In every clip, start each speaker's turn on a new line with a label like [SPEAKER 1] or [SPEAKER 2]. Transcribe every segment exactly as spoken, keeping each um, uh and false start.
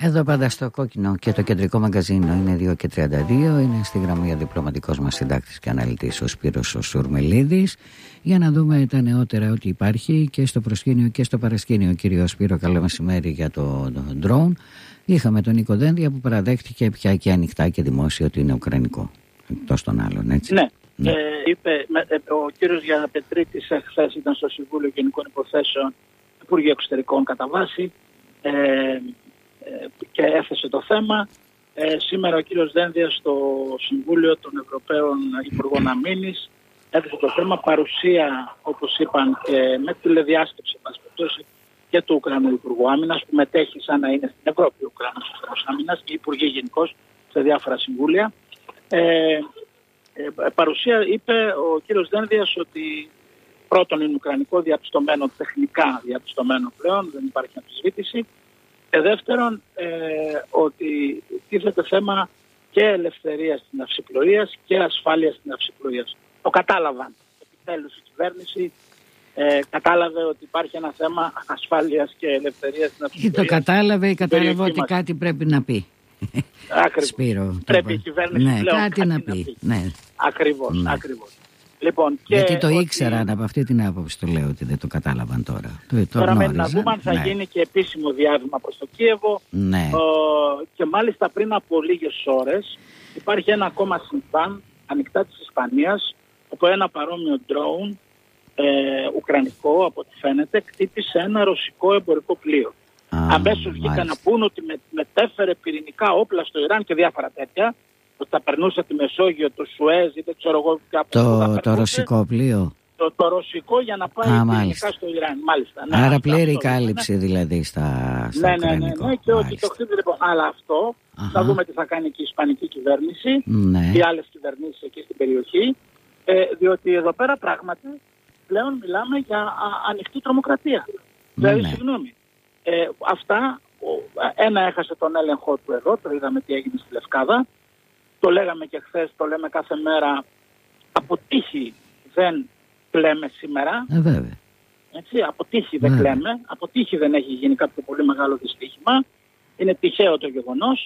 [SPEAKER 1] Εδώ πάντα στο κόκκινο και το κεντρικό μαγκαζίνο είναι δύο και τριάντα δύο. Είναι στη γραμμή ο διπλωματικός μας συντάκτης και αναλυτής ο Σπύρος ο Σουρμελίδης, για να δούμε τα νεότερα ότι υπάρχει και στο προσκήνιο και στο παρασκήνιο. Κύριο Σπύρο, καλό μεσημέρι για το drone. Είχαμε τον Νίκο Δένδια που παραδέχτηκε πια και ανοιχτά και δημόσια ότι είναι ουκρανικό, εκτός των άλλων, έτσι.
[SPEAKER 2] Ναι. Ναι. Ε, είπε, με, ε, ο κύριος Γιανναπετρίτης χθες ήταν στο Συμβούλιο Γενικών Υποθέσεων, Υπουργείο Εξωτερικών κατά βάση, ε, ε, και έθεσε το θέμα. Ε, σήμερα ο κύριος Δένδιας στο Συμβούλιο των Ευρωπαίων Υπουργών Αμήνης έθεσε το θέμα, παρουσία, όπως είπαν, και με τηλεδιάσκεψη και του Ουκρανού Υπουργού Άμυνας, που μετέχει σαν να είναι στην Ευρώπη ο Ουκρανός Υπουργός Άμυνας και Υπουργοί γενικώς σε διάφορα συμβούλια. Ε, Ε, παρουσία είπε ο κύριος Δένδιας ότι πρώτον είναι ουκρανικό διαπιστωμένο, τεχνικά διαπιστωμένο πλέον, δεν υπάρχει αμφισβήτηση, και δεύτερον ε, ότι τίθεται θέμα και ελευθερίας στην ναυσιπλοείας και ασφάλειας στην ναυσιπλοείας. Το κατάλαβαν. Επιτέλους η κυβέρνηση ε, κατάλαβε ότι υπάρχει ένα θέμα ασφάλειας και ελευθερίας στην ναυσιπλοείας. Ή το κατάλαβε ή κατάλαβε ότι κάτι πρέπει να πει.
[SPEAKER 1] Ακριβώς. Σπύρο,
[SPEAKER 2] πρέπει η κυβέρνηση
[SPEAKER 1] ναι,
[SPEAKER 2] πλέον
[SPEAKER 1] κάτι, κάτι να πει. Να πει. Ναι.
[SPEAKER 2] Ακριβώς,
[SPEAKER 1] ναι.
[SPEAKER 2] ακριβώς. Λοιπόν, και
[SPEAKER 1] γιατί το
[SPEAKER 2] ότι...
[SPEAKER 1] ήξεραν από αυτή την άποψη, το λέω ότι δεν το κατάλαβαν τώρα. Το, το
[SPEAKER 2] τώρα
[SPEAKER 1] γνώριζαν.
[SPEAKER 2] να δούμε αν θα ναι. γίνει και επίσημο διάβημα προς το Κίεβο.
[SPEAKER 1] Ναι.
[SPEAKER 2] Ο, και μάλιστα πριν από λίγες ώρες υπάρχει ένα ακόμα συμβάν ανοιχτά της Ισπανίας, όπου ένα παρόμοιο drone ε, ουκρανικό, από ό,τι φαίνεται, κτύπησε ένα ρωσικό εμπορικό πλοίο. Αμέσως βγήκαν να πούν ότι με, μετέφερε πυρηνικά όπλα στο Ιράν και διάφορα τέτοια, ότι θα περνούσε τη Μεσόγειο, το Σουέζ ή δεν ξέρω εγώ κάπου.
[SPEAKER 1] Το, το ρωσικό πλοίο.
[SPEAKER 2] Το, το ρωσικό για να πάει Α, πυρηνικά στο Ιράν. Μάλιστα. Ναι,
[SPEAKER 1] άρα πλήρη κάλυψη είναι. Δηλαδή στα, στα
[SPEAKER 2] ναι, ναι, ναι, ναι, ναι, και ότι το χτύπησε λοιπόν. Αλλά αυτό, Αχα. θα δούμε τι θα κάνει και η Ισπανική κυβέρνηση,
[SPEAKER 1] ναι.
[SPEAKER 2] οι άλλες κυβερνήσεις εκεί στην περιοχή, ε, διότι εδώ πέρα πράγματι πλέον μιλάμε για α, ανοιχτή τρομοκρατία. Ναι. Δηλαδή, συγγνώμη. Ε, αυτά, ένα έχασε τον έλεγχό του εδώ, το είδαμε τι έγινε στη Λευκάδα, το λέγαμε και χθες, το λέμε κάθε μέρα, από τύχη δεν κλαίμε σήμερα,
[SPEAKER 1] ε, βέβαια.
[SPEAKER 2] Έτσι, από τύχη δεν βέβαια. κλαίμε, από τύχη δεν έχει γίνει κάποιο πολύ μεγάλο δυστύχημα, είναι τυχαίο το γεγονός.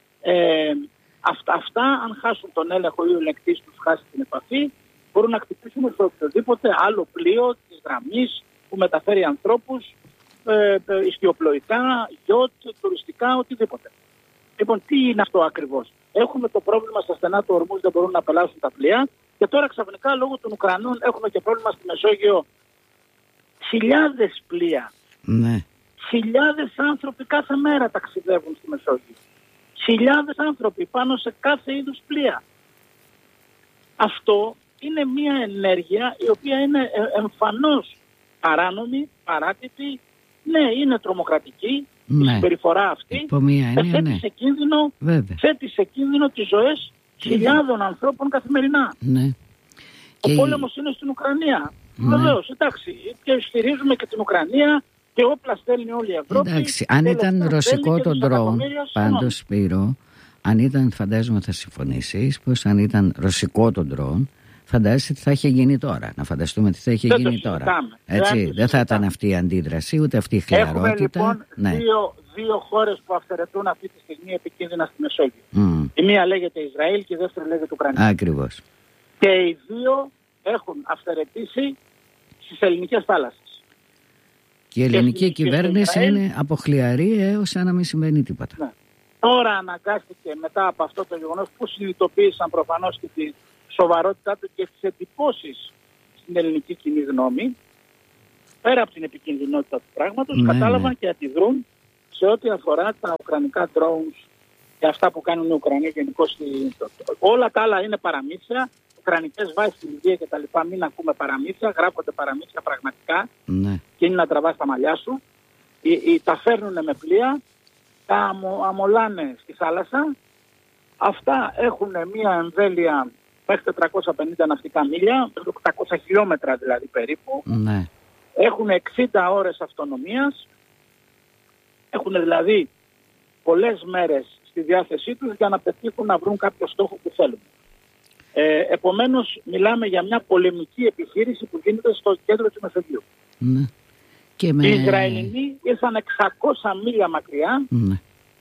[SPEAKER 2] Ε, αυτά, αυτά αν χάσουν τον έλεγχο ή ο ελεγκτής τους χάσει την επαφή, μπορούν να χτυπήσουν σε οποιοδήποτε άλλο πλοίο της γραμμής που μεταφέρει ανθρώπους, Ε, ιστιοπλοϊκά, γιότ, τουριστικά, οτιδήποτε. Λοιπόν, τι είναι αυτό ακριβώς? Έχουμε το πρόβλημα στα στενά του Ορμούζ, δεν μπορούν να απελάσουν τα πλοία, και τώρα ξαφνικά λόγω των Ουκρανών έχουμε και πρόβλημα στη Μεσόγειο. Χιλιάδες πλοία.
[SPEAKER 1] Ναι.
[SPEAKER 2] Χιλιάδες άνθρωποι κάθε μέρα ταξιδεύουν στη Μεσόγειο. Χιλιάδες άνθρωποι πάνω σε κάθε είδους πλοία. Αυτό είναι μια ενέργεια η οποία είναι εμφανώς παράνομη, παράτυπη. Ναι, είναι τρομοκρατική ναι. η συμπεριφορά αυτή.
[SPEAKER 1] Μία,
[SPEAKER 2] θέτει,
[SPEAKER 1] ναι.
[SPEAKER 2] σε κίνδυνο, θέτει σε κίνδυνο τις ζωές χιλιάδων ανθρώπων καθημερινά.
[SPEAKER 1] Ναι.
[SPEAKER 2] Ο και... πόλεμος είναι στην Ουκρανία. Ναι. Βεβαίως, εντάξει. Και στηρίζουμε και την Ουκρανία και όπλα στέλνει όλη η Ευρώπη.
[SPEAKER 1] Εντάξει, αν ήταν ρωσικό το ντρόουν, πάντως Σπύρο, αν ήταν, φαντάζομαι θα συμφωνήσεις, πως αν ήταν ρωσικό το ντρόουν, φαντάζεσαι τι θα είχε γίνει τώρα. Να φανταστούμε τι θα είχε
[SPEAKER 2] δεν
[SPEAKER 1] γίνει τώρα. Έτσι, δεν, δεν θα ήταν αυτή η αντίδραση, ούτε αυτή η χλιαρότητα.
[SPEAKER 2] Έχουμε λοιπόν ναι. δύο, δύο χώρες που αυθαιρετούν αυτή τη στιγμή επικίνδυνα στη Μεσόγειο. Mm. Η μία λέγεται Ισραήλ και η δεύτερη λέγεται Ουκρανία.
[SPEAKER 1] Ακριβώς.
[SPEAKER 2] Και οι δύο έχουν αυθαιρετήσει στις ελληνικές θάλασσες.
[SPEAKER 1] Και η ελληνική και κυβέρνηση είναι από χλιαρή έως να μην συμβαίνει τίποτα.
[SPEAKER 2] Ναι. Τώρα αναγκάστηκε μετά από αυτό το γεγονός που συνειδητοποίησαν προφανώς και τη σοβαρότητά του και τις εντυπώσεις στην ελληνική κοινή γνώμη, πέρα από την επικινδυνότητα του πράγματος, ναι, κατάλαβαν ναι. και αντιδρούν σε ό,τι αφορά τα ουκρανικά drones και αυτά που κάνουν οι Ουκρανοί γενικώς. Όλα τα άλλα είναι παραμύθια, ουκρανικές βάσεις στη Λιβύη και τα λοιπά, μην ακούμε παραμύθια, γράφονται παραμύθια πραγματικά ναι. και είναι να τραβάς τα μαλλιά σου. Οι, οι, τα φέρνουν με πλοία, τα αμο, αμολάνε στη θάλασσα, αυτά έχουν μια εμβέλεια μέχρι τετρακόσια πενήντα ναυτικά μίλια, οκτακόσια χιλιόμετρα δηλαδή περίπου.
[SPEAKER 1] Ναι.
[SPEAKER 2] Έχουν εξήντα ώρες αυτονομίας. Έχουν δηλαδή πολλές μέρες στη διάθεσή τους για να πετύχουν να βρουν κάποιο στόχο που θέλουν. Ε, επομένως μιλάμε για μια πολεμική επιχείρηση που γίνεται στο κέντρο της Μεσογείου.
[SPEAKER 1] Ναι. Και με...
[SPEAKER 2] Οι Ισραηλινοί ήρθαν εξακόσια μίλια μακριά.
[SPEAKER 1] Ναι.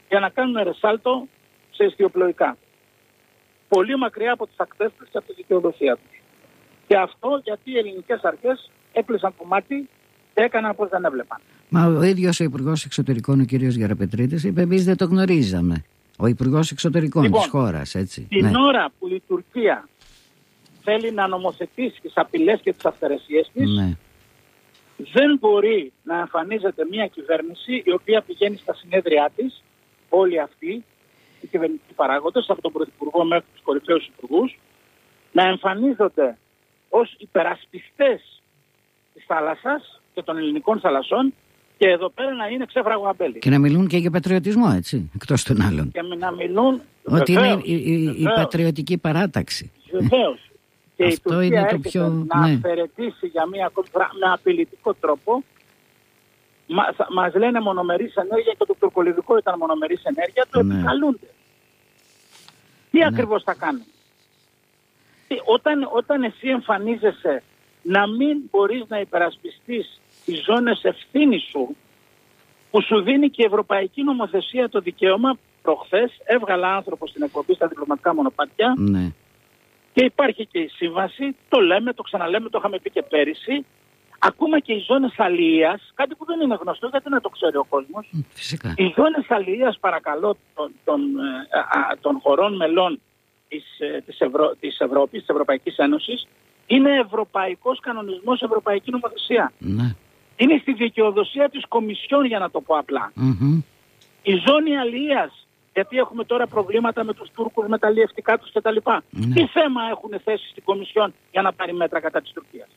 [SPEAKER 2] για να κάνουν ρεσάλτο σε ιστιοπλοϊκά. Πολύ μακριά από τις ακτές τους και από τη δικαιοδοσία τους. Και αυτό γιατί οι ελληνικές αρχές έκλεισαν το μάτι και έκαναν πως δεν έβλεπαν.
[SPEAKER 1] Μα ο ίδιος ο Υπουργός Εξωτερικών, ο κύριος Γεραπετρίτης, είπε εμείς δεν το γνωρίζαμε. Ο Υπουργός Εξωτερικών λοιπόν, της χώρας, έτσι.
[SPEAKER 2] Την
[SPEAKER 1] ναι.
[SPEAKER 2] ώρα που η Τουρκία θέλει να νομοθετήσει τις απειλές και τις αυθαιρεσίες της, ναι. δεν μπορεί να εμφανίζεται μια κυβέρνηση η οποία πηγαίνει στα συνέδριά της, όλοι αυτοί οι κυβερνητικοί παράγοντες, από τον Πρωθυπουργό μέχρι τους κορυφαίους υπουργούς, να εμφανίζονται ως υπερασπιστές της θάλασσας και των ελληνικών θαλασσών και εδώ πέρα να είναι ξέφραγο αμπέλι. Και
[SPEAKER 1] να μιλούν και για πατριωτισμό, έτσι, εκτός των άλλων.
[SPEAKER 2] Και να μιλούν...
[SPEAKER 1] Ότι
[SPEAKER 2] βεβαίως,
[SPEAKER 1] είναι η, η, η πατριωτική παράταξη.
[SPEAKER 2] Βεβαίως. Και
[SPEAKER 1] αυτό
[SPEAKER 2] η Τουρκία
[SPEAKER 1] είναι το
[SPEAKER 2] έρχεται
[SPEAKER 1] πιο...
[SPEAKER 2] να
[SPEAKER 1] ναι.
[SPEAKER 2] αφαιρετήσει για μία ακόμη φορά με απειλητικό τρόπο. Μα, μας λένε μονομερής ενέργεια και το τουρκολιδικό ήταν μονομερής ενέργεια, το ναι. επικαλούνται. Τι ναι. ακριβώς θα κάνουν. Τι, όταν, όταν εσύ εμφανίζεσαι να μην μπορείς να υπερασπιστείς τις ζώνες ευθύνης σου, που σου δίνει και η Ευρωπαϊκή Νομοθεσία το δικαίωμα, προχθές έβγαλα άνθρωπο στην εκπομπή στα διπλωματικά μονοπάτια
[SPEAKER 1] ναι.
[SPEAKER 2] και υπάρχει και η σύμβαση, το λέμε, το ξαναλέμε, το είχαμε πει και πέρυσι. Ακόμα και οι ζώνες αλληλείας, κάτι που δεν είναι γνωστό, γιατί να το ξέρει ο κόσμος.
[SPEAKER 1] Φυσικά.
[SPEAKER 2] Οι ζώνες αλληλείας, παρακαλώ, των, των, α, των χωρών μελών της, της, Ευρω, της Ευρώπης, της Ευρωπαϊκής Ένωσης, είναι ευρωπαϊκός κανονισμός, ευρωπαϊκή νομοθεσία.
[SPEAKER 1] Ναι.
[SPEAKER 2] Είναι στη δικαιοδοσία της Κομισιόν, για να το πω απλά.
[SPEAKER 1] Mm-hmm.
[SPEAKER 2] Η ζώνη αλληλείας, γιατί έχουμε τώρα προβλήματα με τους Τούρκους, με τα αλλιευτικά τους κτλ. Ναι. Τι θέμα έχουν θέσει στην Κομισιόν για να πάρει μέτρα κατά της Τουρκίας.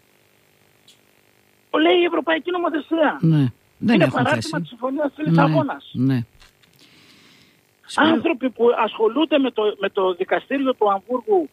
[SPEAKER 2] Το λέει η Ευρωπαϊκή Νομοθεσία.
[SPEAKER 1] Ναι. Δεν
[SPEAKER 2] είναι
[SPEAKER 1] έχουν
[SPEAKER 2] παράδειγμα
[SPEAKER 1] θέση.
[SPEAKER 2] της Συμφωνίας της Λισαβόνας.
[SPEAKER 1] Ναι. Ναι.
[SPEAKER 2] Άνθρωποι που ασχολούνται με το, με το δικαστήριο του Αμβούργου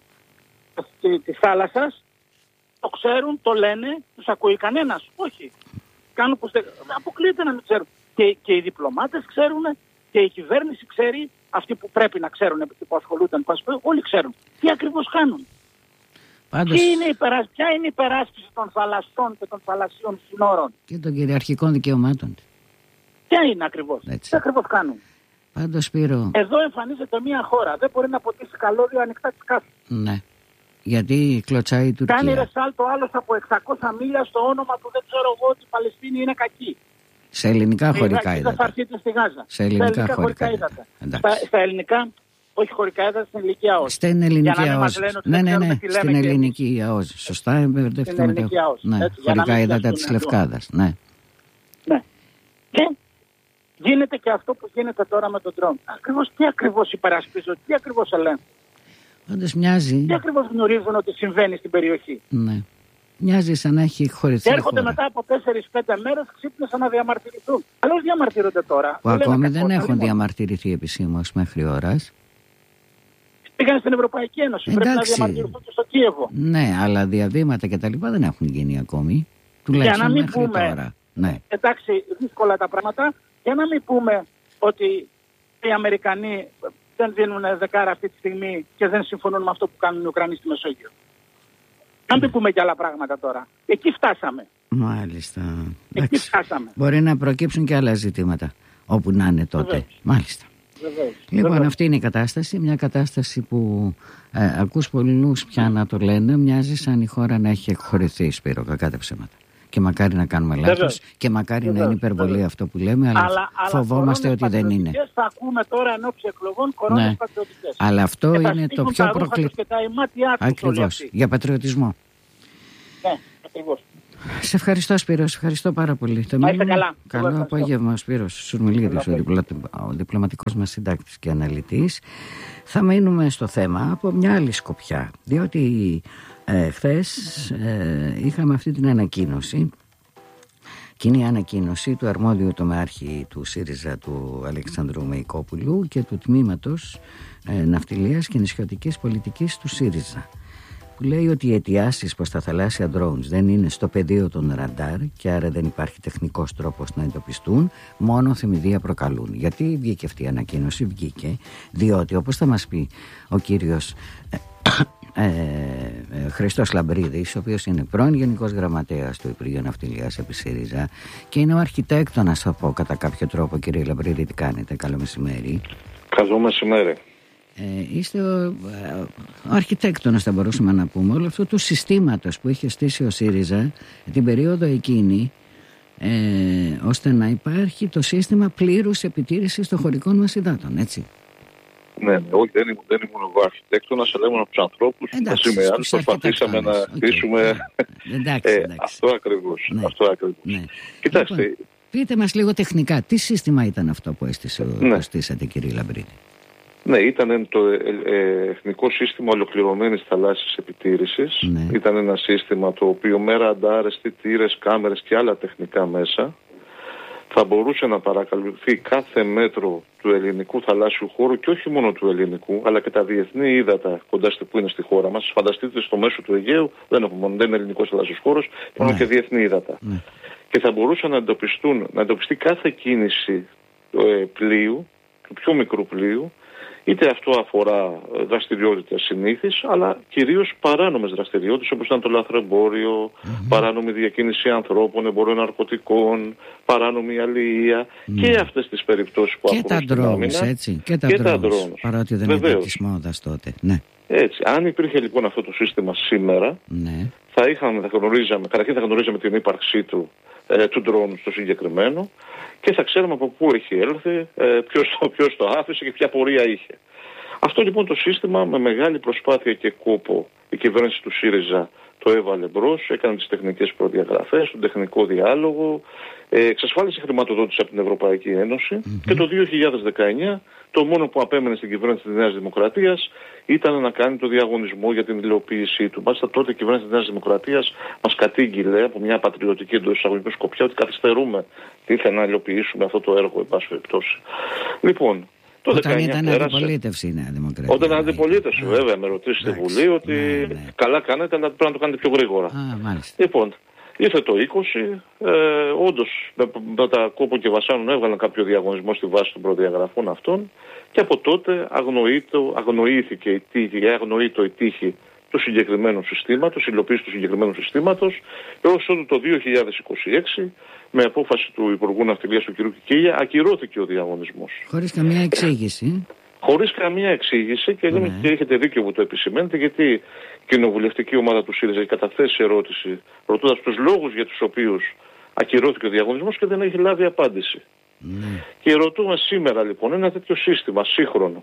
[SPEAKER 2] της θάλασσας, το ξέρουν, το λένε, τους ακούει κανένας. Όχι. Κάνουν πως, αποκλείεται να μην ξέρουν. Και, και οι διπλωμάτες ξέρουν και η κυβέρνηση ξέρει, αυτοί που πρέπει να ξέρουν, που ασχολούνται, όλοι ξέρουν. Τι ακριβώς κάνουν.
[SPEAKER 1] Πάντως...
[SPEAKER 2] Είναι υπεράσ... Ποια είναι η υπεράσπιση των θαλασσών και των θαλασσίων συνόρων
[SPEAKER 1] και των κυριαρχικών δικαιωμάτων.
[SPEAKER 2] Ποια είναι ακριβώς. Τι ακριβώς κάνουν.
[SPEAKER 1] Πάντως, Σπύρο...
[SPEAKER 2] Εδώ εμφανίζεται μια χώρα. Δεν μπορεί να ποτίσει καλώδιο ανοιχτά της κάσης.
[SPEAKER 1] Ναι. Γιατί κλωτσάει η Τουρκία.
[SPEAKER 2] Κάνει ρεσάλτο άλλος από εξακόσια μίλια στο όνομα του δεν ξέρω εγώ ότι η Παλαιστίνη είναι κακή.
[SPEAKER 1] Σε ελληνικά χωρικά
[SPEAKER 2] είδατε.
[SPEAKER 1] Στη Γάζα. Σε ελληνικά, ελληνικά χωρικά είδατε.
[SPEAKER 2] Στα, στα ελληνικά, όχι χωρικά είδατε, στην ελληνική ΑΟΣ.
[SPEAKER 1] Στην ελληνική ΑΟΣ. Ναι, ναι, ναι, στην ελληνική ΑΟΣ. Σωστά, εμπερδεύτηκα με το... Ναι, χωρικά είδατε της Λευκάδας. Ναι.
[SPEAKER 2] Ναι. Και γίνεται και αυτό που γίνεται τώρα με τον Τρόμπ. Ακριβώς, τι ακριβώς υπερασπίζουν, τι ακριβώς ελέγχουν.
[SPEAKER 1] Όντως μοιάζει.
[SPEAKER 2] Τι ακριβώς γνωρίζουν ότι συμβαίνει στην περιοχή.
[SPEAKER 1] Ναι. Μοιάζει σαν να έχει χωριστεί.
[SPEAKER 2] Και έρχονται μετά από τέσσερις πέντε μέρες, ξύπνησαν να διαμαρτυρηθούν. Καλώς διαμαρτύρονται τώρα.
[SPEAKER 1] Που ακόμη δεν έχουν μόνο. διαμαρτυρηθεί επισήμως μέχρι ώρας.
[SPEAKER 2] Πήγαν στην Ευρωπαϊκή Ένωση.
[SPEAKER 1] Εντάξει.
[SPEAKER 2] Πρέπει να διαμαρτυρηθούν και στο Κίεβο.
[SPEAKER 1] Ναι, αλλά διαβήματα και τα λοιπά δεν έχουν γίνει ακόμη. Τουλάχιστον για να μην μέχρι πούμε, τώρα. Ναι.
[SPEAKER 2] Εντάξει, δύσκολα τα πράγματα. Για να μην πούμε ότι οι Αμερικανοί δεν δίνουν δεκάρα αυτή τη στιγμή και δεν συμφωνούν με αυτό που κάνουν οι Ουκρανοί στη Μεσόγειο. Να μην πούμε και άλλα πράγματα τώρα. Εκεί φτάσαμε.
[SPEAKER 1] Μάλιστα.
[SPEAKER 2] Εκεί Εντάξει. φτάσαμε.
[SPEAKER 1] Μπορεί να προκύψουν και άλλα ζητήματα όπου να είναι τότε. Βεβαίως. Μάλιστα.
[SPEAKER 2] Βεβαίως.
[SPEAKER 1] Λοιπόν,
[SPEAKER 2] Βεβαίως.
[SPEAKER 1] αυτή είναι η κατάσταση. Μια κατάσταση που ε, ακούς πολλούς πια να το λένε. Μοιάζει σαν η χώρα να έχει εκχωρηθεί, Σπύρο, κακά τα ψέματα. Και μακάρι να κάνουμε λάθος και μακάρι Βεβαίως. να είναι υπερβολή Βεβαίως. αυτό που λέμε, αλλά, αλλά φοβόμαστε αλλά ότι δεν είναι.
[SPEAKER 2] Θα ακούμε τώρα ενόψει εκλογών κορώνες ναι. πατριωτικές.
[SPEAKER 1] Αλλά αυτό και είναι το πιο προκλητικό.
[SPEAKER 2] Ακριβώς,
[SPEAKER 1] για πατριωτισμό.
[SPEAKER 2] Ναι, ακριβώς.
[SPEAKER 1] Σε ευχαριστώ, Σπύρο, σε ευχαριστώ πάρα πολύ.
[SPEAKER 2] Το μήνυμα... καλά.
[SPEAKER 1] Καλό απόγευμα, Σπύρος Σουρμελίδης, ο, διπλω... ο διπλωματικός μας συντάκτης και αναλυτής. Θα μείνουμε στο θέμα από μια άλλη σκοπιά, διότι ε, χθες ε, είχαμε αυτή την ανακοίνωση, κοινή ανακοίνωση του αρμόδιου τομεάρχη του ΣΥΡΙΖΑ, του Αλεξανδρού Μεϊκόπουλου, και του τμήματος ε, ναυτιλίας και νησιωτικής πολιτικής του ΣΥΡΙΖΑ, που λέει ότι οι αιτιάσεις προς τα θαλάσσια drones δεν είναι στο πεδίο των ραντάρ και άρα δεν υπάρχει τεχνικός τρόπος να εντοπιστούν, μόνο θεμηδία προκαλούν. Γιατί βγήκε αυτή η ανακοίνωση? Βγήκε διότι, όπως θα μας πει ο κύριος ε, ε, Χρήστος Λαμπρίδης, ο οποίος είναι πρώην Γενικός Γραμματέας του Υπουργείου Ναυτιλίας επί ΣΥΡΙΖΑ και είναι ο αρχιτέκτονας, θα πω κατά κάποιο τρόπο. Κύριε Λαμπρίδη, τι κάνετε? Καλό μεσημέρι.
[SPEAKER 3] Καλό μεσημέρι.
[SPEAKER 1] Ε, είστε ο, ο αρχιτέκτονας, θα μπορούσαμε να πούμε, όλο αυτό του συστήματος που είχε στήσει ο ΣΥΡΙΖΑ την περίοδο εκείνη, ε, ώστε να υπάρχει το σύστημα πλήρους επιτήρησης των χωρικών μας υδάτων, έτσι.
[SPEAKER 3] Ναι, όχι, δεν ήμουν, δεν ήμουν εγώ αρχιτέκτονας, αλλά ήμουν από τους ανθρώπους που σήμερα προσπαθήσαμε να χτίσουμε okay. ε, αυτό ακριβώς.
[SPEAKER 1] Ναι.
[SPEAKER 3] Αυτό ακριβώς. Ναι. Κοιτάξτε.
[SPEAKER 1] Λοιπόν, πείτε μας λίγο τεχνικά, τι σύστημα ήταν αυτό που έστησε, ναι. που στήσατε, κύριε Λαμπρίδη?
[SPEAKER 3] Ναι, ήταν το ε, Εθνικό Σύστημα Ολοκληρωμένης Θαλάσσης Επιτήρησης. Ναι. Ήταν ένα σύστημα το οποίο με ραντάρ, αισθητήρες, κάμερες και άλλα τεχνικά μέσα θα μπορούσε να παρακολουθεί κάθε μέτρο του ελληνικού θαλάσσιου χώρου και όχι μόνο του ελληνικού, αλλά και τα διεθνή ύδατα κοντά στη που είναι στη χώρα μας. Φανταστείτε, στο μέσο του Αιγαίου δεν έχουμε μόνο, δεν είναι ελληνικός θαλάσσιος χώρος, υπάρχουν ναι. και διεθνή ύδατα. Ναι. Και θα μπορούσε να, εντοπιστούν, να εντοπιστεί κάθε κίνηση ε, πλοίου, του πιο μικρού πλοίου, είτε αυτό αφορά δραστηριότητες συνήθεις, αλλά κυρίως παράνομες δραστηριότητες, όπως ήταν το λαθρεμπόριο, mm-hmm. παράνομη διακίνηση ανθρώπων, εμπόριο ναρκωτικών, παράνομη αλληλεία mm. και αυτές τις περιπτώσεις που
[SPEAKER 1] και
[SPEAKER 3] αφορούν
[SPEAKER 1] τα drones, έτσι, και τα, και τα drones, παρότι δεν ήταν της μόδας τότε. Ναι.
[SPEAKER 3] Έτσι, αν υπήρχε λοιπόν αυτό το σύστημα σήμερα, ναι. θα είχαμε, θα γνωρίζαμε, καταρχήν θα γνωρίζαμε την ύπαρξή του, ε, του drone στο συγκεκριμένο, και θα ξέρουμε από πού έχει έλθει, ποιος το, ποιος το άφησε και ποια πορεία είχε. Αυτό λοιπόν το σύστημα, με μεγάλη προσπάθεια και κόπο, η κυβέρνηση του ΣΥΡΙΖΑ το έβαλε μπρος, έκανε τις τεχνικές προδιαγραφές, τον τεχνικό διάλογο, ε, εξασφάλισε χρηματοδότηση από την Ευρωπαϊκή Ένωση mm-hmm. και το δύο χιλιάδες δεκαεννιά το μόνο που απέμενε στην κυβέρνηση της Νέας Δημοκρατίας ήταν να κάνει το διαγωνισμό για την υλοποίησή του. Μάλιστα τότε η κυβέρνηση της Νέας Δημοκρατίας μας κατήγγειλε από μια πατριωτική εντός εισαγωγικών σκοπιά ότι καθυστερούμε τι ήθελε να υλοποιήσουμε αυτό το έργο, εν πάση περιπτώσει. Λοιπόν, το
[SPEAKER 1] όταν ήταν αντιπολίτευση η Νέα Δημοκρατία.
[SPEAKER 3] Όταν ήταν αντιπολίτευση, yeah. βέβαια, με ρωτήσετε στη Βουλή ότι yeah, yeah. καλά κάνετε, αλλά πρέπει να το κάνετε πιο γρήγορα.
[SPEAKER 1] Ah,
[SPEAKER 3] λοιπόν, ήρθε το είκοσι, ε, όντως με, με τα κόπο και βασάνων έβγαλαν κάποιο διαγωνισμό στη βάση των προδιαγραφών αυτών και από τότε αγνοείτο, αγνοήθηκε η τύχη, αγνοείτο η τύχη του συγκεκριμένου συστήματος, η υλοποίηση του συγκεκριμένου συστήματος, έως ότου το δύο χιλιάδες είκοσι έξι με απόφαση του Υπουργού Ναυτιλίας του κ. Κικίλια ακυρώθηκε ο διαγωνισμός.
[SPEAKER 1] Χωρίς καμία εξήγηση.
[SPEAKER 3] Χωρίς καμία εξήγηση και, ναι. και έχετε δίκιο που το επισημαίνετε, γιατί η κοινοβουλευτική ομάδα του ΣΥΡΙΖΑ έχει καταθέσει ερώτηση ρωτώντας τους λόγους για τους οποίους ακυρώθηκε ο διαγωνισμός και δεν έχει λάβει απάντηση. Ναι. Και ρωτούμε σήμερα λοιπόν ένα τέτοιο σύστημα σύγχρονο,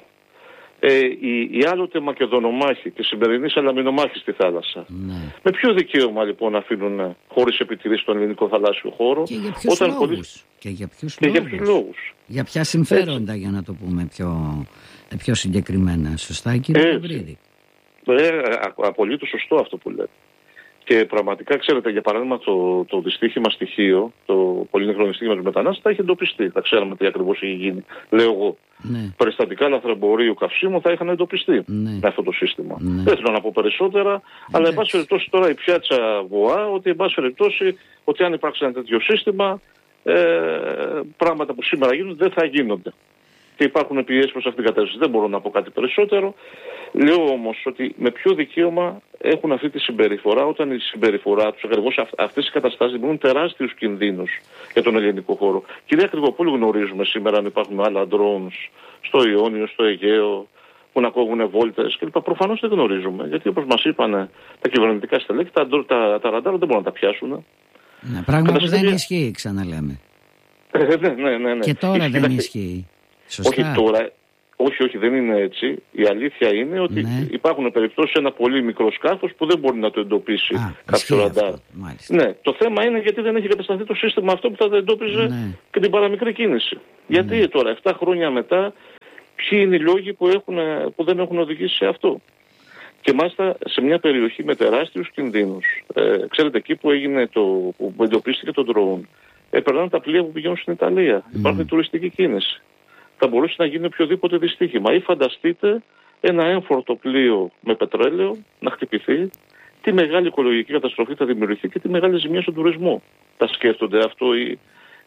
[SPEAKER 3] ε, οι, οι άλλοτε μακεδονομάχοι και σημερινοί σαλαμινομάχοι στη θάλασσα. Ναι. Με ποιο δικαίωμα λοιπόν αφήνουν χωρίς επιτηρήσει στον ελληνικό θαλάσσιο χώρο?
[SPEAKER 1] Και για ποιους λόγους? Πολύ... Και για ποιους
[SPEAKER 3] και
[SPEAKER 1] λόγους?
[SPEAKER 3] Για, ποιους λόγους.
[SPEAKER 1] Για ποια συμφέροντα, έτσι, για να το πούμε πιο, πιο συγκεκριμένα. Σωστά, κύριε Λαμπρίδη?
[SPEAKER 3] Ε, απολύτως σωστό αυτό που λέτε. Και πραγματικά, ξέρετε, για παράδειγμα, το, το δυστύχημα στοιχείο, το πολύγχρονο δυστύχημα του μετανάστη, θα είχε εντοπιστεί. Θα ξέραμε τι ακριβώς είχε γίνει. Λέω εγώ. Ναι. Περιστατικά λαθρεμπορίου καυσίμου θα είχαν εντοπιστεί ναι. με αυτό το σύστημα. Ναι. Δεν θέλω να πω περισσότερα, ναι. αλλά εν πάση περιπτώσει τώρα η πιάτσα βοά ότι εν πάση περιπτώσει ότι αν υπάρξει ένα τέτοιο σύστημα, ε, πράγματα που σήμερα γίνονται δεν θα γίνονται. Και υπάρχουν πιέσεις προς αυτήν την κατεύθυνση. Δεν μπορώ να πω κάτι περισσότερο. Λέω όμως ότι με ποιο δικαίωμα έχουν αυτή τη συμπεριφορά, όταν η συμπεριφορά τους, ακριβώς αυτές οι καταστάσεις δημιουργούν τεράστιους κινδύνους για τον ελληνικό χώρο. Κυρία Κρυβοπούλου, γνωρίζουμε σήμερα αν υπάρχουν άλλα drones στο Ιόνιο, στο Αιγαίο, που να κόβουν βόλτες κλπ. Προφανώς δεν γνωρίζουμε. Γιατί όπως μας είπαν τα κυβερνητικά στελέχη, τα, τα, τα ραντάρ δεν μπορούν να τα πιάσουν.
[SPEAKER 1] Ναι, πράγμα που δεν ισχύει, ξαναλέμε.
[SPEAKER 3] ναι, ναι, ναι, ναι.
[SPEAKER 1] Και τώρα δεν ισχύει. Σωστά.
[SPEAKER 3] Όχι τώρα, όχι, όχι, δεν είναι έτσι. Η αλήθεια είναι ότι ναι. υπάρχουν περιπτώσεις σε ένα πολύ μικρό σκάφος που δεν μπορεί να το εντοπίσει Α, κάποιο ραντάρ. Ναι, το θέμα είναι γιατί δεν έχει κατασταθεί το σύστημα αυτό που θα το εντόπιζε ναι. και την παραμικρή κίνηση. Ναι. Γιατί τώρα, επτά χρόνια μετά, ποιοι είναι οι λόγοι που, έχουν, που δεν έχουν οδηγήσει σε αυτό? Και μάλιστα σε μια περιοχή με τεράστιους κινδύνους. Ε, ξέρετε, εκεί που, έγινε το, που εντοπίστηκε το drone, ε, περνάνε τα πλοία που πηγαίνουν στην Ιταλία. Mm. Υπάρχει τουριστική κίνηση. Θα μπορούσε να γίνει οποιοδήποτε δυστύχημα. Ή φανταστείτε ένα έμφορτο πλοίο με πετρέλαιο να χτυπηθεί, τι μεγάλη οικολογική καταστροφή θα δημιουργηθεί και τι μεγάλη ζημία στον τουρισμό. Τα σκέφτονται αυτό οι,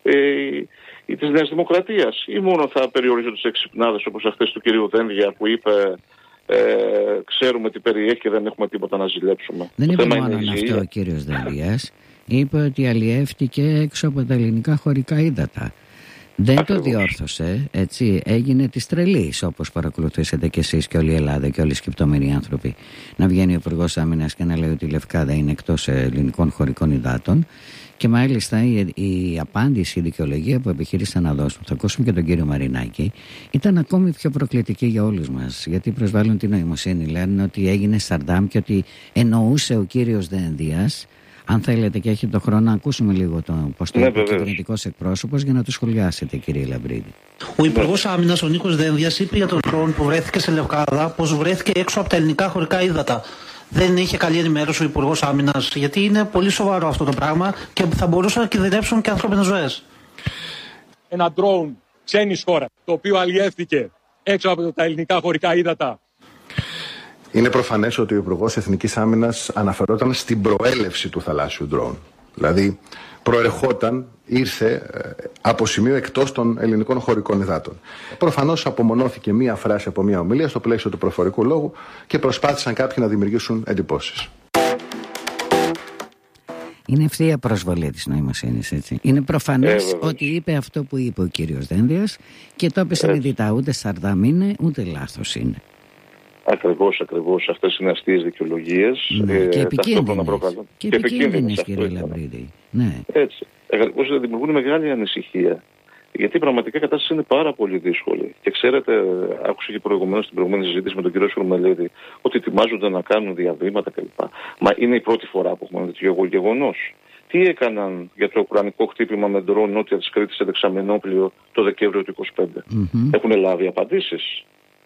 [SPEAKER 3] οι, οι της Νέας Δημοκρατίας? Ή μόνο θα περιορίζονται σε εξυπνάδες όπως αυτές του κυρίου Δένδια που είπε Ε, ξέρουμε τι περιέχει και δεν έχουμε τίποτα να ζηλέψουμε.
[SPEAKER 1] Δεν είπε μόνο αυτό ο κύριος Δένδιας. Είπε ότι αλλιεύτηκε έξω από τα ελληνικά χωρικά ύδατα. Δεν Ακριβώς. Το διόρθωσε, έτσι, έγινε της τρελής, όπως παρακολουθήσατε κι εσείς και όλη η Ελλάδα και όλοι οι σκεπτόμενοι άνθρωποι. Να βγαίνει ο Υπουργός Άμυνας και να λέει ότι η Λευκάδα είναι εκτός ελληνικών χωρικών υδάτων. Και μάλιστα η, η απάντηση, η δικαιολογία που επιχείρησαν να δώσουν, θα ακούσουμε και τον κύριο Μαρινάκη, ήταν ακόμη πιο προκλητική για όλους μας. Γιατί προσβάλλουν την νοημοσύνη, λένε ότι έγινε Σαρντάμ και ότι εννοούσε ο κύριος Δένδιας. Αν θέλετε και έχετε το χρόνο να ακούσουμε λίγο το πώς το είπε ο κυβερνητικός εκπρόσωπος για να το σχολιάσετε, κύριε Λαμπρίδη.
[SPEAKER 4] Ο Υπουργός Άμυνας, ο Νίκος Δένδιας, είπε για τον drone που βρέθηκε σε Λευκάδα πως βρέθηκε έξω από τα ελληνικά χωρικά ύδατα. Δεν είχε καλή ενημέρωση ο Υπουργός Άμυνας, γιατί είναι πολύ σοβαρό αυτό το πράγμα και θα μπορούσαν να κινδυνεύσουν και ανθρώπινες ζωές.
[SPEAKER 5] Ένα drone ξένης χώρας, το οποίο αλλιεύθηκε έξω από τα ελληνικά χωρικά ύδατα.
[SPEAKER 6] Είναι προφανές ότι ο Υπουργός Εθνικής Άμυνας αναφερόταν στην προέλευση του θαλάσσιου drone. Δηλαδή προερχόταν, ήρθε από σημείο εκτός των ελληνικών χωρικών υδάτων. Προφανώς απομονώθηκε μία φράση από μία ομιλία στο πλαίσιο του προφορικού λόγου και προσπάθησαν κάποιοι να δημιουργήσουν εντυπώσεις.
[SPEAKER 1] Είναι ευθεία προσβολή της νοημοσύνης, έτσι. Είναι προφανές ε, ότι είπε αυτό που είπε ο κύριος Δένδιας και το είπε συνειδητά. Ούτε Σαρδάμ είναι, ούτε λάθος είναι.
[SPEAKER 3] Ακριβώς, ακριβώς. Αυτές είναι αστείες δικαιολογίες.
[SPEAKER 1] Ναι, ε, και επικίνδυνες. Και, και επικίνδυνες, κύριε Λαμπρίδη. Ναι.
[SPEAKER 3] Έτσι. Ακριβώς δημιουργούν μεγάλη ανησυχία. Γιατί πραγματικά η κατάσταση είναι πάρα πολύ δύσκολη. Και ξέρετε, άκουσα και προηγουμένως στην προηγούμενη συζήτηση με τον κύριο Σουρμελίδη ότι ετοιμάζονται να κάνουν διαβήματα κλπ. Μα είναι η πρώτη φορά που έχουμε τέτοιο γεγονός. Τι έκαναν για το ουκρανικό χτύπημα με ντρόν νότια της Κρήτης σε Δεξαμενόπλιο το Δεκέμβριο του είκοσι πέντε. Mm-hmm. Έχουν λάβει απαντήσεις.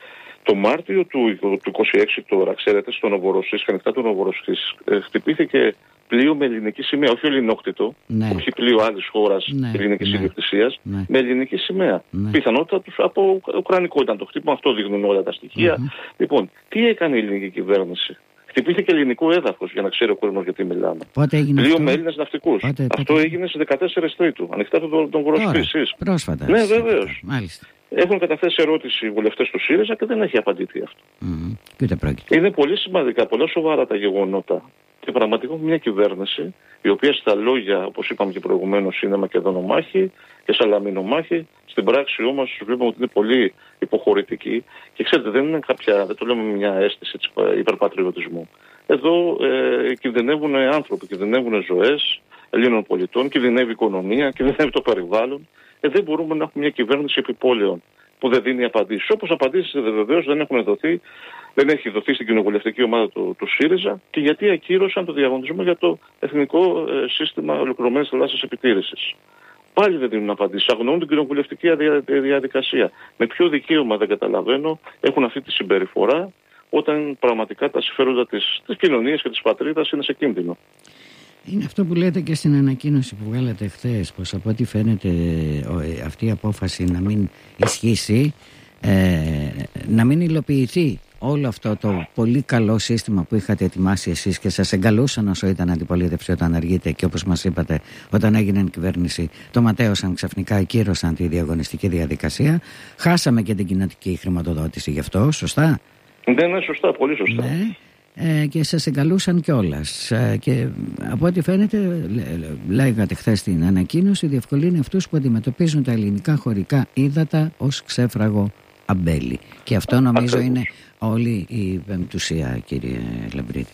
[SPEAKER 3] Το Μάρτιο του, του είκοσι έξι τώρα, ξέρετε, στο Νοβοροσίσκ, ανοιχτά του Νοβοροσίσκ, χτυπήθηκε πλοίο με ελληνική σημαία, όχι ελληνόκτητο, ναι. όχι πλοίο άλλης χώρας ναι. ελληνικής ναι. ιδιοκτησίας, ναι. με ελληνική σημαία. Ναι. Πιθανότητα τους από ουκρανικό ήταν το χτύπημα, αυτό δείχνουν όλα τα στοιχεία. Mm-hmm. Λοιπόν, τι έκανε η ελληνική κυβέρνηση? Χτυπήθηκε ελληνικό έδαφος, για να ξέρει ο κόσμος γιατί μιλάμε. Πλοίο με Έλληνες ναυτικούς. Πότε, αυτό πότε... έγινε στις δεκατέσσερις Τρίτου, ανοιχτά του Νοβοροσίσκ.
[SPEAKER 1] Πρόσφατα.
[SPEAKER 3] Ναι, βεβαίως. Μάλιστα. Έχουν καταθέσει ερώτηση οι βουλευτές του ΣΥΡΙΖΑ και δεν έχει απαντηθεί αυτό.
[SPEAKER 1] Mm, και ούτε πρόκειται.
[SPEAKER 3] Είναι πολύ σημαντικά, πολλά σοβαρά τα γεγονότα. Και πραγματικά μια κυβέρνηση, η οποία στα λόγια, όπως είπαμε και προηγουμένως, είναι μακεδονομάχη και σαλαμινομάχη, στην πράξη όμως βλέπουμε ότι είναι πολύ υποχωρητική. Και ξέρετε, δεν είναι κάποια, δεν το λέμε μια αίσθηση υπερπατριωτισμού. Εδώ ε, κινδυνεύουν άνθρωποι, κινδυνεύουν ζωές Ελλήνων πολιτών, κινδυνεύει η οικονομία, κινδυνεύει το περιβάλλον. Ε, δεν μπορούμε να έχουμε μια κυβέρνηση επιπόλαιων που δεν δίνει απαντήσεις. Όπως απαντήσεις βεβαίως δεν έχουν δοθεί, δεν έχει δοθεί στην κοινοβουλευτική ομάδα του, του ΣΥΡΙΖΑ και γιατί ακύρωσαν το διαγωνισμό για το Εθνικό ε, Σύστημα Ολοκληρωμένης Θαλάσσιας Επιτήρησης. Πάλι δεν δίνουν απαντήσεις. Αγνοούν την κοινοβουλευτική διαδικασία. Με ποιο δικαίωμα, δεν καταλαβαίνω, έχουν αυτή τη συμπεριφορά όταν πραγματικά τα συμφέροντα της, της κοινωνίας και της πατρίδας είναι σε κίνδυνο.
[SPEAKER 1] Είναι αυτό που λέτε και στην ανακοίνωση που βγάλατε χθες, πως από ό,τι φαίνεται αυτή η απόφαση να μην ισχύσει, ε, να μην υλοποιηθεί όλο αυτό το πολύ καλό σύστημα που είχατε ετοιμάσει εσείς και σας εγκαλούσαν όσο ήταν αντιπολίτευση όταν αργείτε και όπως μας είπατε όταν έγινε κυβέρνηση το ματέωσαν ξαφνικά, ακύρωσαν τη διαγωνιστική διαδικασία. Χάσαμε και την κοινοτική χρηματοδότηση γι' αυτό, σωστά?
[SPEAKER 3] Ναι, ναι, σωστά, πολύ σωστά.
[SPEAKER 1] Ναι. Ε, και σας εγκαλούσαν κιόλας ε, και από ό,τι φαίνεται λέγατε χθες στην ανακοίνωση διευκολύνει αυτούς που αντιμετωπίζουν τα ελληνικά χωρικά ύδατα ως ξέφραγο αμπέλι και αυτό νομίζω Ακριβώς. είναι όλη η πεμπτουσία, κύριε Λαμπρίδη.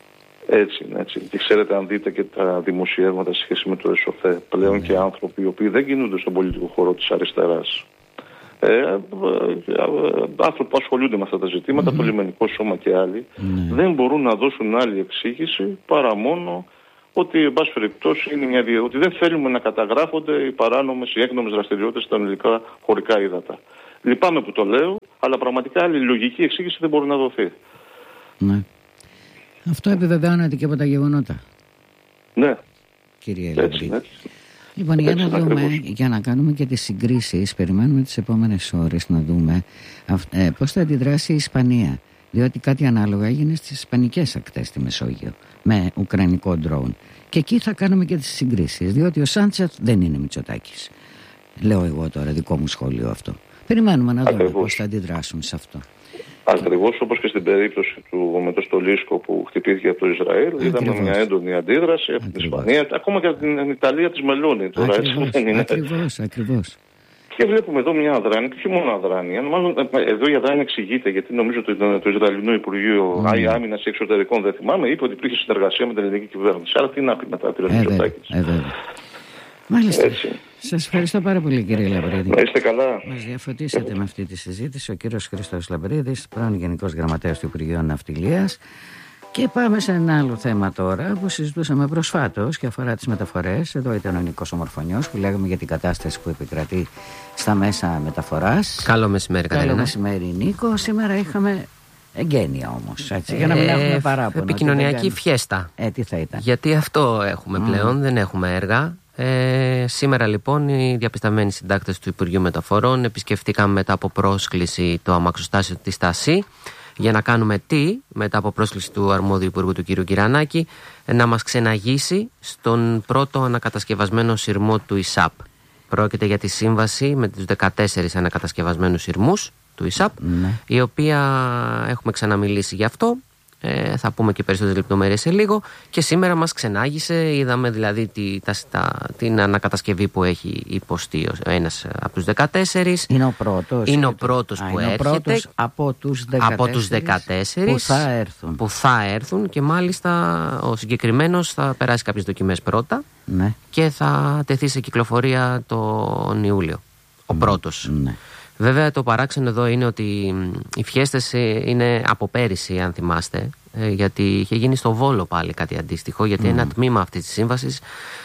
[SPEAKER 3] Έτσι είναι, έτσι. Και ξέρετε, αν δείτε και τα δημοσιεύματα σε σχέση με το ΕΣΟΘΕ πλέον ναι. και άνθρωποι οι οποίοι δεν κινούνται στον πολιτικό χώρο της αριστεράς, Ε, ε, ε, άνθρωποι που ασχολούνται με αυτά τα ζητήματα, mm-hmm. το λιμενικό σώμα και άλλοι, mm-hmm. δεν μπορούν να δώσουν άλλη εξήγηση παρά μόνο ότι, εν πάση περιπτώσει, είναι μια δια... ότι δεν θέλουμε να καταγράφονται οι παράνομες, οι έκνομες δραστηριότητες στα ελληνικά χωρικά ύδατα. Λυπάμαι που το λέω, αλλά πραγματικά άλλη λογική εξήγηση δεν μπορεί να δοθεί.
[SPEAKER 1] Ναι. Αυτό επιβεβαιώνεται και από τα γεγονότα.
[SPEAKER 3] Ναι.
[SPEAKER 1] Κύριε Λαμπρίδη. Λοιπόν, για να δούμε, για να κάνουμε και τις συγκρίσεις, περιμένουμε τις επόμενες ώρες να δούμε ε, πώς θα αντιδράσει η Ισπανία. Διότι κάτι ανάλογα έγινε στις ισπανικές ακτές στη Μεσόγειο, με ουκρανικό ντρόουν. Και εκεί θα κάνουμε και τις συγκρίσεις, διότι ο Σάντσεφ δεν είναι Μητσοτάκης. Λέω εγώ τώρα, δικό μου σχόλιο αυτό. Περιμένουμε να δούμε πώς θα αντιδράσουν σε αυτό.
[SPEAKER 3] Ακριβώς όπως και στην περίπτωση του με το Στολίσκο που χτυπήθηκε από το Ισραήλ, ακριβώς. Είδαμε μια έντονη αντίδραση από την Ισπανία, ακόμα και από την Ιταλία της Μελώνη. Τώρα,
[SPEAKER 1] ακριβώς, έτσι, είναι. Ακριβώς, ακριβώς.
[SPEAKER 3] Και βλέπουμε εδώ μια αδράνεια, και όχι μόνο αδράνεια. Μάλλον εδώ η αδράνεια εξηγείται, γιατί νομίζω ότι το, το Ισραηλινό Υπουργείο mm. Άμυνας ή Εξωτερικών, δεν θυμάμαι, είπε ότι υπήρχε συνεργασία με την ελληνική κυβέρνηση. Άρα τι να πει μετά τη Μητσοτάκη.
[SPEAKER 1] Μάλιστα. Σας ευχαριστώ πάρα πολύ, κύριε Λαμπρίδη.
[SPEAKER 3] Να είστε καλά.
[SPEAKER 1] Μας διαφωτίσατε με αυτή τη συζήτηση. Ο κύριος Χρήστος Λαμπρίδης, πρώην Γενικός Γραμματέας του Υπουργείου Ναυτιλίας. Και πάμε σε ένα άλλο θέμα τώρα που συζητούσαμε προσφάτως και αφορά τις μεταφορές. Εδώ ήταν ο Νίκος Ομορφωνιός που λέγαμε για την κατάσταση που επικρατεί στα μέσα μεταφοράς.
[SPEAKER 7] Καλό μεσημέρι, Κατερίνα.
[SPEAKER 1] Καλό μεσημέρι, Νίκο. Σήμερα είχαμε εγγένεια όμως, έτσι, για να μην έχουμε παράπονο.
[SPEAKER 7] Επικοινωνιακή φιέστα.
[SPEAKER 1] Ε, τι θα ήταν.
[SPEAKER 7] Γιατί αυτό έχουμε mm. πλέον, δεν έχουμε έργα. Ε, σήμερα λοιπόν οι διαπισταμένοι συντάκτες του Υπουργείου Μεταφορών επισκεφτήκαμε μετά από πρόσκληση το αμαξοστάσιο της Στασί για να κάνουμε τι, μετά από πρόσκληση του αρμόδιου Υπουργού του κ. Κυρανάκη, να μας ξεναγήσει στον πρώτο ανακατασκευασμένο σειρμό του ΙΣΑΠ. Πρόκειται για τη σύμβαση με τους δεκατέσσερις ανακατασκευασμένους σειρμούς του ΙΣΑΠ, ναι. η οποία έχουμε ξαναμιλήσει γι' αυτό. Ε, θα πούμε και περισσότερες λεπτομέρειες σε λίγο. Και σήμερα μας ξενάγησε, είδαμε δηλαδή τη, τα, τα, την ανακατασκευή που έχει υποστεί ένας από τους δεκατέσσερις.
[SPEAKER 1] Είναι ο πρώτος.
[SPEAKER 7] Είναι ο πρώτος που
[SPEAKER 1] είναι
[SPEAKER 7] έρχεται.
[SPEAKER 1] Ο πρώτος από τους δεκατέσσερις,
[SPEAKER 7] από τους δεκατέσσερις
[SPEAKER 1] που θα έρθουν.
[SPEAKER 7] Που θα έρθουν και μάλιστα ο συγκεκριμένος θα περάσει κάποιες δοκιμές πρώτα, ναι. και θα τεθεί σε κυκλοφορία τον Ιούλιο. Ο mm, πρώτος. Ναι. Βέβαια το παράξενο εδώ είναι ότι οι φιέστες είναι από πέρυσι, αν θυμάστε, γιατί είχε γίνει στο Βόλο πάλι κάτι αντίστοιχο, γιατί mm. ένα τμήμα αυτής της σύμβασης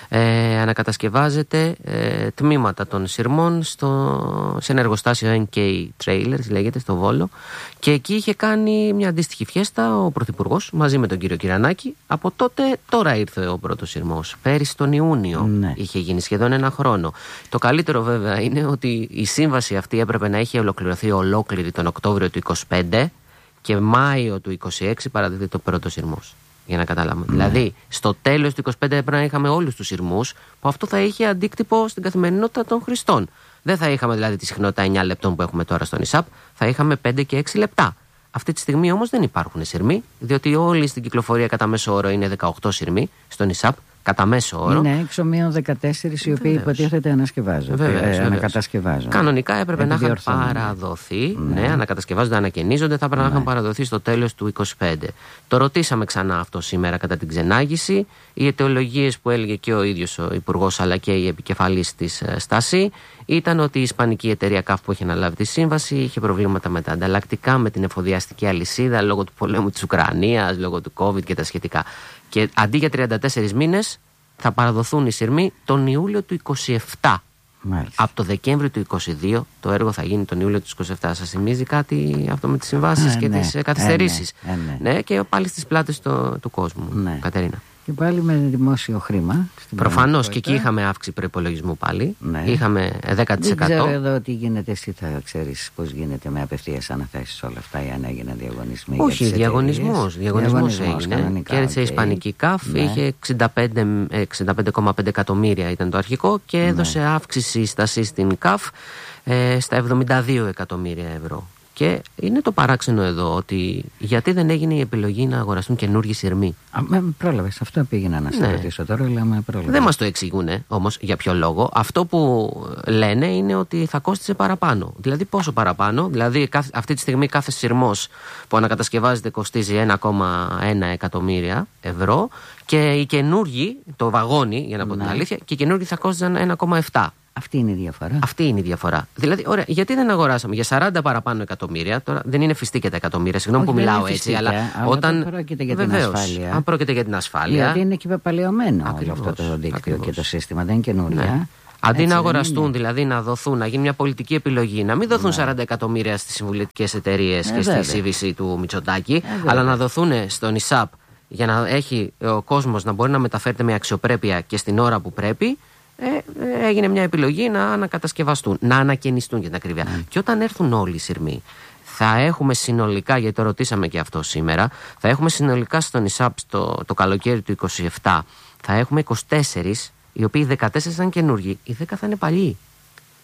[SPEAKER 7] ε, ανακατασκευάζεται ε, τμήματα των σειρμών στο, σε ένα εργοστάσιο εν κέι Trailers λέγεται στο Βόλο, και εκεί είχε κάνει μια αντίστοιχη φιέστα ο Πρωθυπουργός μαζί με τον κύριο Κυρανάκη. Από τότε τώρα ήρθε ο πρώτος σειρμός, πέρυσι τον Ιούνιο, mm. είχε γίνει σχεδόν ένα χρόνο. Το καλύτερο βέβαια είναι ότι η σύμβαση αυτή έπρεπε να είχε ολοκληρωθεί ολόκληρη τον Οκτώβριο του είκοσι πέντε και Μάιο του είκοσι έξι παραδίδει το πρώτο σειρμός. Για να καταλάβουμε. Mm. Δηλαδή, στο τέλος του είκοσι πέντε έπρεπε να είχαμε όλους τους σειρμούς, που αυτό θα είχε αντίκτυπο στην καθημερινότητα των χρηστών. Δεν θα είχαμε δηλαδή τη συχνότητα εννιά λεπτών που έχουμε τώρα στον ΙΣΑΠ, θα είχαμε πέντε και έξι λεπτά. Αυτή τη στιγμή όμως δεν υπάρχουν σειρμοί, διότι όλοι στην κυκλοφορία κατά μέσο όρο είναι δεκαοκτώ σειρμοί στον ΙΣΑΠ. Κατά μέσο όρο.
[SPEAKER 1] Είναι έξω μείον δεκατέσσερις οι οποίοι υποτίθεται ανασκευάζονται. Βεβαίως, ε, ανακατασκευάζονται.
[SPEAKER 7] Κανονικά έπρεπε να είχαν παραδοθεί. Ναι, ναι, ανακατασκευάζονται, ανακαινίζονται. Θα έπρεπε ναι. να είχαν παραδοθεί στο τέλος του είκοσι πέντε. Το ρωτήσαμε ξανά αυτό σήμερα κατά την ξενάγηση. Οι αιτιολογίες που έλεγε και ο ίδιος ο Υπουργός αλλά και η επικεφαλής της Στάση ήταν ότι η ισπανική εταιρεία ΚΑΦ που είχε αναλάβει τη σύμβαση είχε προβλήματα με τα ανταλλακτικά, με την εφοδιαστική αλυσίδα λόγω του πολέμου της Ουκρανίας, λόγω του COVID και τα σχετικά. Και αντί για τριάντα τέσσερις μήνες θα παραδοθούν οι σειρμοί τον Ιούλιο του είκοσι επτά. Μάλιστα. Από το Δεκέμβριο του είκοσι δύο το έργο θα γίνει τον Ιούλιο του είκοσι επτά. Σας θυμίζει κάτι αυτό με τις συμβάσεις και ναι, τις καθυστερήσεις? Ε, ναι, ε, ναι. Ναι, και πάλι στις πλάτες το, του κόσμου, ναι. Κατερίνα.
[SPEAKER 1] Και πάλι με δημόσιο χρήμα.
[SPEAKER 7] Προφανώς και εκεί είχαμε αύξηση προϋπολογισμού πάλι. Ναι. Είχαμε δέκα τοις εκατό.
[SPEAKER 1] Δεν ξέρω εδώ τι γίνεται, εσύ θα ξέρεις πώς γίνεται με απευθείας αναθέσεις όλα αυτά, ή αν έγιναν διαγωνισμοί?
[SPEAKER 7] Όχι, διαγωνισμός. Διαγωνισμός έγινε. Κέρδισε η Ισπανική ΚΑΦ, ναι. είχε εξήντα πέντε κόμμα πέντε εκατομμύρια ήταν το αρχικό και έδωσε ναι. αύξηση στασή στην ΚΑΦ ε, στα εβδομήντα δύο εκατομμύρια ευρώ. Και είναι το παράξενο εδώ ότι γιατί δεν έγινε η επιλογή να αγοραστούν καινούργιοι σειρμοί.
[SPEAKER 1] Α, με πρόλαβες, αυτό πήγαινα να σε ναι. ρωτήσω τώρα, αλλά με πρόλαβες.
[SPEAKER 7] Δεν μας το εξηγούν όμως για ποιο λόγο. Αυτό που λένε είναι ότι θα κόστισε παραπάνω. Δηλαδή πόσο παραπάνω? Δηλαδή αυτή τη στιγμή κάθε σειρμός που ανακατασκευάζεται κοστίζει ένα κόμμα ένα εκατομμύρια ευρώ και οι καινούργοι, το βαγόνι για να πω ναι. την αλήθεια, και οι καινούργοι θα κόστιζαν ένα κόμμα επτά.
[SPEAKER 1] Αυτή είναι η διαφορά.
[SPEAKER 7] Αυτή είναι η διαφορά. Δηλαδή, ωραία, γιατί δεν αγοράσαμε για σαράντα παραπάνω εκατομμύρια? Τώρα δεν είναι φυστή και τα εκατομμύρια, συγγνώμη που μιλάω έτσι, αλλά, αλλά όταν.
[SPEAKER 1] Πρόκειται για
[SPEAKER 7] βεβαίως,
[SPEAKER 1] την ασφάλεια.
[SPEAKER 7] Αν πρόκειται για την ασφάλεια.
[SPEAKER 1] Γιατί είναι και πεπαλαιωμένο όλο αυτό το δίκτυο ακριβώς. Και το σύστημα, δεν είναι καινούρια. Ναι.
[SPEAKER 7] Αντί έτσι να αγοραστούν, είναι. Δηλαδή να δοθούν, να γίνει μια πολιτική επιλογή, να μην δοθούν ναι. σαράντα εκατομμύρια στις συμβουλευτικές εταιρείες ε, και βέβαια. Στη σι βι σι του Μητσοτάκη, ε, αλλά να δοθούν στον ΙΣΑΠ για να έχει ο κόσμος να μπορεί να μεταφέρεται με αξιοπρέπεια και στην ώρα που πρέπει. Ε, έγινε μια επιλογή να ανακατασκευαστούν, να ανακαινιστούν για την ακρίβεια. Mm. Και όταν έρθουν όλοι οι σειρμοί, θα έχουμε συνολικά, γιατί το ρωτήσαμε και αυτό σήμερα, θα έχουμε συνολικά στον ΙΣΑΠ το, το καλοκαίρι του είκοσι επτά, θα έχουμε είκοσι τέσσερις, οι οποίοι δεκατέσσερις ήταν καινούργοι, οι δέκα θα είναι παλιοί.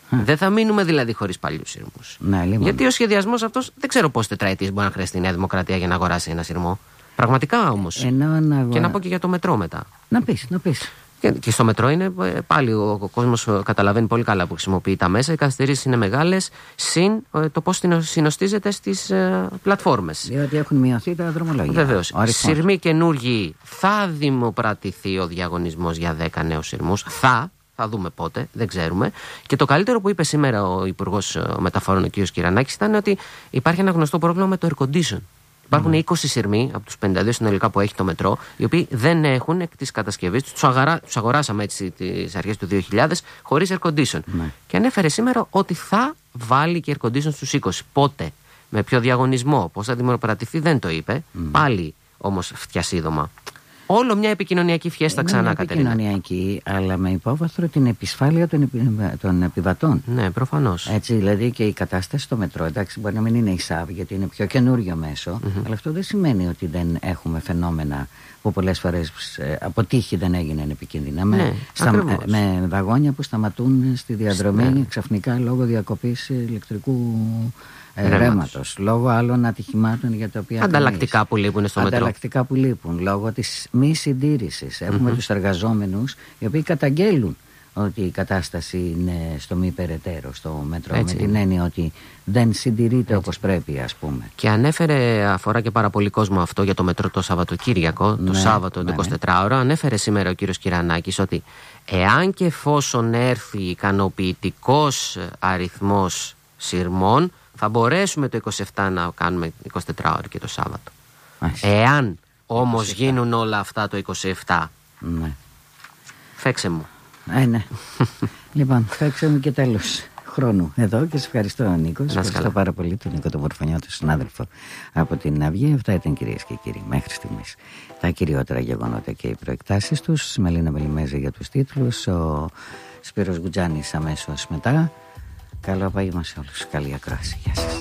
[SPEAKER 7] Δεν θα μείνουμε δηλαδή χωρίς παλιούς σειρμούς.
[SPEAKER 1] Ναι, λοιπόν.
[SPEAKER 7] Γιατί ο σχεδιασμός αυτός δεν ξέρω πόσες τετραετίες μπορεί να χρειαστεί η Νέα Δημοκρατία για να αγοράσει ένα σειρμό. Πραγματικά όμως.
[SPEAKER 1] Αγορα...
[SPEAKER 7] Και να πω και για το μετρό μετά.
[SPEAKER 1] Να πεις, να πεις.
[SPEAKER 7] Και, και στο μετρό είναι πάλι ο, ο κόσμος καταλαβαίνει πολύ καλά που χρησιμοποιεί τα μέσα. Οι καθυστερήσεις είναι μεγάλες, συν το πώς συνοστίζεται στις ε, πλατφόρμες.
[SPEAKER 1] Διότι έχουν μειωθεί τα δρομολόγια.
[SPEAKER 7] Βεβαίως. Σειρμοί καινούργιοι, θα δημοπρατηθεί ο διαγωνισμός για δέκα νέους σειρμούς. Θα. Θα δούμε πότε, δεν ξέρουμε. Και το καλύτερο που είπε σήμερα ο Υπουργός Μεταφορών, ο κ. Κυρανάκης, ήταν ότι υπάρχει ένα γνωστό πρόβλημα με το air condition. Υπάρχουν mm. είκοσι σειρμοί από τους πενήντα δύο συνολικά που έχει το μετρό, οι οποίοι δεν έχουν εκ της κατασκευής τους. Τους, αγορα... τους αγοράσαμε έτσι τις αρχές του δύο χιλιάδες χωρίς air condition. Mm. Και ανέφερε σήμερα ότι θα βάλει και air condition στους είκοσι. Πότε, με ποιο διαγωνισμό, πώς θα δημοπρατηθεί, δεν το είπε. Mm. Πάλι όμως φτιασίδωμα. Όλο μια επικοινωνιακή φιέστα ξανά, Κατερίνα.
[SPEAKER 1] Επικοινωνιακή, αλλά με υπόβαθρο την επισφάλεια των, επι... των επιβατών.
[SPEAKER 7] Ναι, προφανώς.
[SPEAKER 1] Έτσι, δηλαδή και η κατάσταση στο μετρό, εντάξει, μπορεί να μην είναι η ΣΑΒ γιατί είναι πιο καινούριο μέσο, mm-hmm. αλλά αυτό δεν σημαίνει ότι δεν έχουμε φαινόμενα που πολλές φορές από τύχη δεν έγιναν επικίνδυνα.
[SPEAKER 7] Ναι,
[SPEAKER 1] με, στα... με βαγόνια που σταματούν στη διαδρομή ναι. ξαφνικά λόγω διακοπής ηλεκτρικού. Ρέματος, λόγω άλλων ατυχημάτων για τα οποία.
[SPEAKER 7] Ανταλλακτικά που λείπουν στο μετρό.
[SPEAKER 1] Ανταλλακτικά που λείπουν, λόγω της μη συντήρησης. Έχουμε mm-hmm. τους εργαζόμενους οι οποίοι καταγγέλουν ότι η κατάσταση είναι στο μη περαιτέρω στο μετρό. Έτσι με την είναι. Έννοια ότι δεν συντηρείται έτσι. Όπως πρέπει, ας πούμε.
[SPEAKER 7] Και ανέφερε, αφορά και πάρα πολύ κόσμο αυτό για το μετρό το Σαββατοκύριακο, ναι, το Σάββατο, το ναι, εικοσιτετράωρο. Ναι. Ανέφερε σήμερα ο κύριος Κυρανάκης ότι εάν και εφόσον έρθει ικανοποιητικός αριθμός σειρμών, θα μπορέσουμε το είκοσι επτά να κάνουμε εικοσιτετράωρο και το Σάββατο. Άχι. Εάν όμως γίνουν όλα αυτά το είκοσι επτά.
[SPEAKER 1] Ναι.
[SPEAKER 7] Φέξε μου.
[SPEAKER 1] Ε, ναι. Λοιπόν, φέξε μου και τέλος χρόνου εδώ και σε ευχαριστώ, Νίκο. Σε ευχαριστώ πάρα πολύ τον Νίκο τον Μορφωνιό, τον συνάδελφο από την Αυγή. Αυτά ήταν, κυρίες και κύριοι, μέχρι στιγμής τα κυριότερα γεγονότα και οι προεκτάσεις τους. Μελίνα Μελιμέζη για τους τίτλους, ο Σπύρος Γκουτζάνης αμέσως μετά. Καλό απόγευμα σε όλους. Καλή ακρόαση. Γεια σας.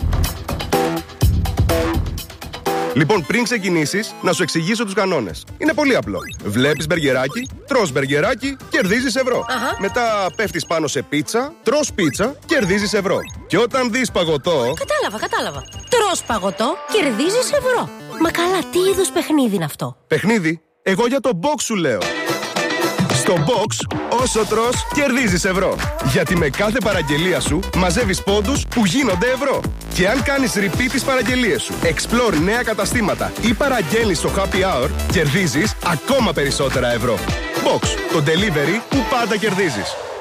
[SPEAKER 8] Λοιπόν, πριν ξεκινήσεις, να σου εξηγήσω τους κανόνες. Είναι πολύ απλό. Βλέπεις μπεργκεράκι, τρως μπεργκεράκι, κερδίζεις ευρώ.
[SPEAKER 9] Αχα.
[SPEAKER 8] Μετά πέφτεις πάνω σε πίτσα, τρως πίτσα, κερδίζεις ευρώ. Και όταν δεις παγωτό...
[SPEAKER 9] Κατάλαβα, κατάλαβα. Τρως παγωτό, κερδίζεις ευρώ. Μα καλά, τι είδους παιχνίδι είναι αυτό?
[SPEAKER 8] Παιχνίδι? Εγώ για το box σου λέω. Στο box, όσο τρως, κερδίζεις ευρώ. Γιατί με κάθε παραγγελία σου μαζεύεις πόντους που γίνονται ευρώ. Και αν κάνεις repeat τις παραγγελίες σου, explore νέα καταστήματα ή παραγγέλνεις στο happy hour, κερδίζεις ακόμα περισσότερα ευρώ. Box, το delivery που πάντα κερδίζεις.